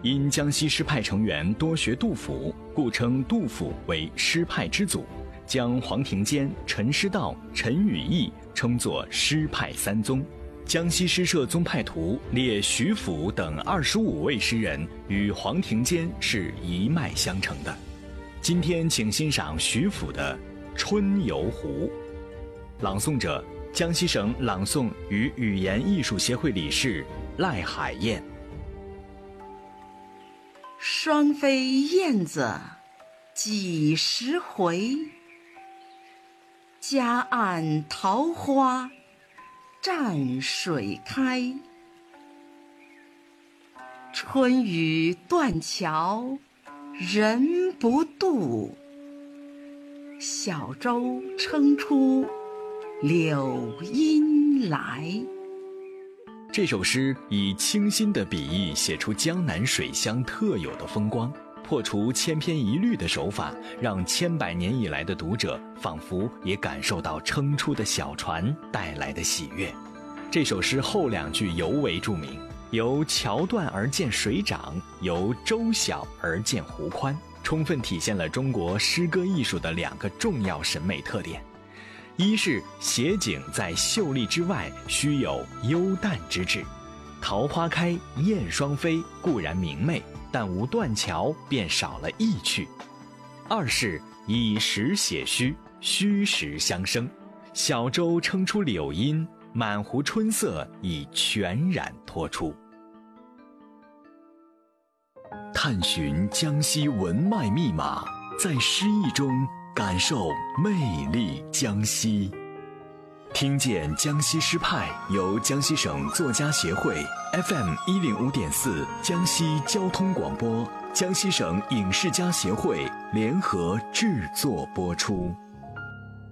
因江西诗派成员多学杜甫，故称杜甫为诗派之祖，将黄庭坚、陈师道、陈与义称作诗派三宗。江西诗社宗派图列徐甫等25位诗人与黄庭坚是一脉相承的。今天请欣赏徐甫的《春游湖》，朗诵者江西省朗诵与语言艺术协会理事赖海燕。 双飞燕子几时回？夹岸桃花蘸水开。春雨断桥人不渡，小舟撑出柳阴来。 这首诗以清新的笔意写出江南水乡特有的风光，破除千篇一律的手法，让千百年以来的读者仿佛也感受到撑出的小船带来的喜悦。这首诗后2句尤为著名，由桥断而见水涨，由舟小而见湖宽，充分体现了中国诗歌艺术的2个重要审美特点。一是写景在秀丽之外，须有幽淡之志。桃花开，燕双飞固然明媚，但无断桥便少了意趣。二是以实写虚，虚实相生，小舟撑出柳阴，满湖春色已全然脱出。探寻江西文脉密码，在诗意中感受魅力江西。听见江西诗派由江西省作家协会 FM105.4 江西交通广播、江西省影视家协会联合制作播出。